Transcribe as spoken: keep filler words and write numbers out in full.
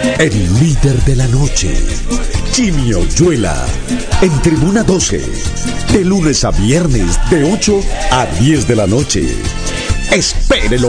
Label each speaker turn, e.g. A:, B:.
A: el líder de la noche, Jimmy Oyuela, en Tribuna doce, de lunes a viernes de ocho a diez de la noche. Espérelo.